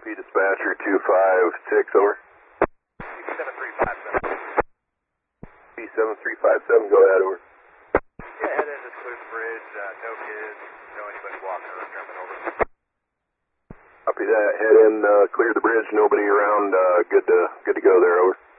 P dispatcher 256, over. P7357. P7357, go ahead, over. Yeah, head in, just clear the bridge. No kids, no anybody walking or jumping over. Copy that. Head in, clear the bridge. Nobody around. Good to go there, over.